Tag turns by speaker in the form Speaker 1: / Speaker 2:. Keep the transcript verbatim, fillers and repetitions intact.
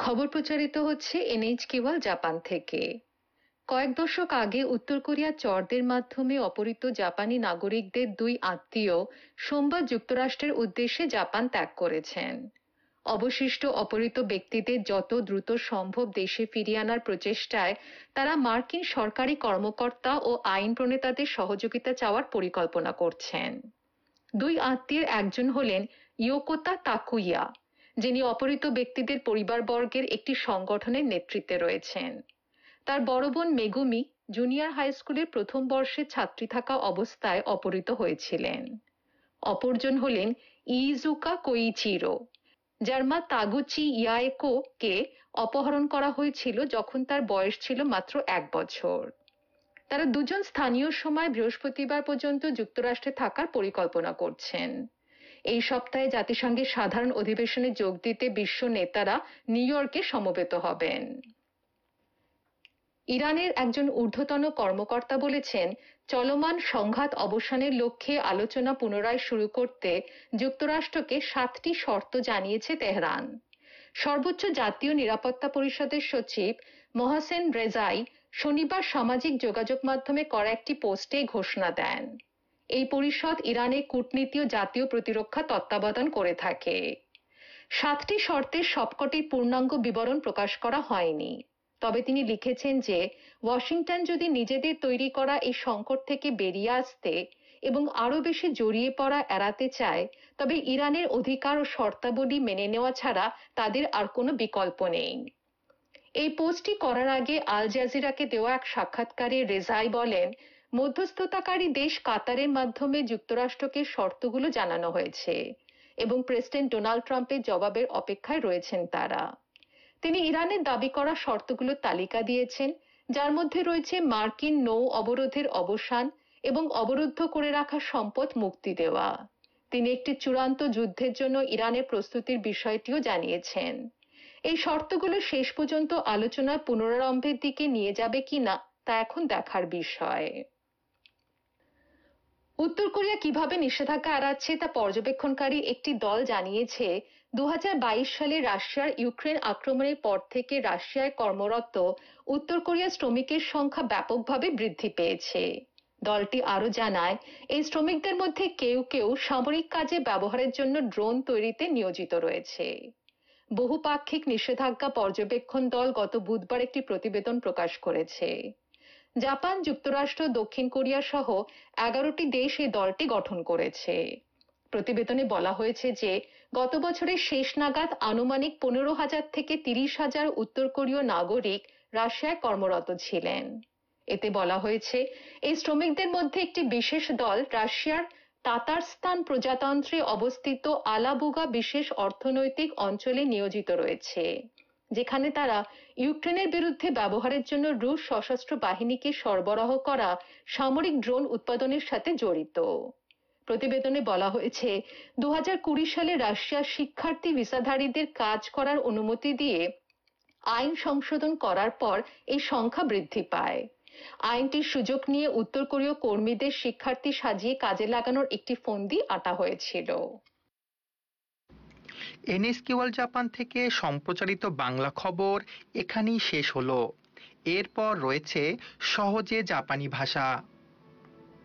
Speaker 1: খবর প্রচারিত হচ্ছে এনএইচ কেবল জাপান থেকে। কয়েক দশক আগে উত্তর কোরিয়ার চরদের মাধ্যমে অপহৃত জাপানি নাগরিকদের দুই আত্মীয় সোমবার যুক্তরাষ্ট্রের উদ্দেশ্যে জাপান ত্যাগ করেছেন। অবশিষ্ট অপহৃত ব্যক্তিদের যত দ্রুত সম্ভব দেশে ফিরিয়ে আনার প্রচেষ্টায় তারা মার্কিন সরকারি কর্মকর্তা ও আইন প্রণেতাদের সহযোগিতা চাওয়ার পরিকল্পনা করছেন। দুই আত্মীয়ের একজন হলেন ইয়োকোতা তাকুইয়া, যিনি অপহৃত ব্যক্তিদের পরিবারবর্গের একটি সংগঠনের নেতৃত্বে রয়েছেন। তার বড় বোন মেগুমি জুনিয়র হাই স্কুলের প্রথম বর্ষের ছাত্রী থাকা অবস্থায় অপহৃত হয়েছিলেন। অপরজন হলেন ইইজুকা কোইচিরো, যার মা তাগুচি ইয়ায়েকো কে অপহরণ করা হয়েছিল যখন তার বয়স ছিল মাত্র এক বছর। তারা দুজন স্থানীয় সময় বৃহস্পতিবার পর্যন্ত যুক্তরাষ্ট্রে থাকার পরিকল্পনা করছেন। এই সপ্তাহে জাতিসংঘের সাধারণ অধিবেশনে যোগ দিতে বিশ্ব নেতারা নিউ ইয়র্কে সমবেত হবেন। ইরানের একজন ঊর্ধ্বতন কর্মকর্তা বলেছেন, চলমান সংঘাত অবসানের লক্ষ্যে আলোচনা পুনরায় শুরু করতে যুক্তরাষ্ট্রকে সাতটি শর্ত জানিয়েছে তেহরান। সর্বোচ্চ জাতীয় নিরাপত্তা পরিষদের সচিব মোহসেন রেজাই শনিবার সামাজিক যোগাযোগ মাধ্যমে করা একটি পোস্টে ঘোষণা দেন। এই পরিষদ ইরানের কূটনীতি ও জাতীয় প্রতিরক্ষা তত্ত্বাবধান করে থাকে। সাতটি শর্তের সবকটির পূর্ণাঙ্গ বিবরণ প্রকাশ করা হয়নি, তবে তিনি লিখেছেন যে ওয়াশিংটন যদি নিজেদের তৈরি করা এই সংকট থেকে বেরিয়ে আসতে এবং আরো বেশি জড়িয়ে পড়া এড়াতে চায়, তবে ইরানের অধিকার ও শর্তাবলী মেনে নেওয়া ছাড়া তাদের আর কোনো বিকল্প নেই। এই পোস্টটি করার আগে আল জাজিরাকে দেওয়া এক সাক্ষাৎকারে রেজাই বলেন, মধ্যস্থতাকারী দেশ কাতারের মাধ্যমে যুক্তরাষ্ট্রকে শর্তগুলো জানানো হয়েছে এবং প্রেসিডেন্ট ডোনাল্ড ট্রাম্পের জবাবের অপেক্ষায় রয়েছেন তারা। তিনি ইরানের দাবি করা শর্তগুলোর তালিকা দিয়েছেন, যার মধ্যে রয়েছে মার্কিন নৌ অবরোধের অবসান এবং অবরুদ্ধ করে রাখা সম্পদ মুক্তি দেওয়া। তিনি একটি চূড়ান্ত যুদ্ধের জন্য ইরানের প্রস্তুতির বিষয়টিও জানিয়েছেন। এই শর্তগুলো শেষ পর্যন্ত আলোচনার পুনরারম্ভের দিকে নিয়ে যাবে কিনা তা এখন দেখার বিষয়। উত্তর কোরিয়া কিভাবে নিষেধাজ্ঞা এড়াচ্ছে তা পর্যবেক্ষণকারী একটি দল জানিয়েছে, দু হাজার বাইশ সালে রাশিয়ার ইউক্রেন আক্রমণের পর থেকে রাশিয়ায় কর্মরত উত্তর কোরিয়ার শ্রমিকের সংখ্যা ব্যাপকভাবে বৃদ্ধি পেয়েছে। দলটি আরো জানায়, এই শ্রমিকদের মধ্যে কেউ কেউ সামরিক কাজে ব্যবহারের জন্য ড্রোন তৈরিতে নিয়োজিত রয়েছে। বহুপাক্ষিক নিষেধাজ্ঞা পর্যবেক্ষণ দল গত বুধবার একটি প্রতিবেদন প্রকাশ করেছে। জাপান, যুক্তরাষ্ট্র, দক্ষিণ কোরিয়া সহ এগারোটি দেশ এই দলটি গঠন করেছে। প্রতিবেদনে বলা হয়েছে যে গত বছরের শেষ নাগাদ আনুমানিক পনেরো হাজার থেকে তিরিশ হাজার উত্তর কোরীয় নাগরিক রাশিয়ায় কর্মরত ছিলেন। এতে বলা হয়েছে, এই শ্রমিকদের মধ্যে একটি বিশেষ দল রাশিয়ার তাতারস্তান প্রজাতন্ত্রে অবস্থিত আলাবুগা বিশেষ অর্থনৈতিক অঞ্চলে নিয়োজিত রয়েছে, যেখানে তারা ইউক্রেনের বিরুদ্ধে ব্যবহারের জন্য রুশ সশস্ত্র বাহিনীকে সরবরাহ করা সামরিক ড্রোন উৎপাদনের সাথে জড়িত। প্রতিবেদনে বলা হয়েছে, দু হাজার কুড়ি সালে রাশিয়ার শিক্ষার্থী ভিসাধারীদের কাজ করার অনুমতি দিয়ে আইন সংশোধন করার পর এই সংখ্যা বৃদ্ধি পায়। আইনটির সুযোগ নিয়ে উত্তর কোরীয় কর্মীদের শিক্ষার্থী সাজিয়ে কাজে লাগানোর একটি ফন্দি আঁটা হয়েছিল।
Speaker 2: এনএস কেবল জাপান থেকে সম্প্রচারিত বাংলা খবর এখানেই শেষ হলো। এরপর রয়েছে সহজে জাপানি ভাষা।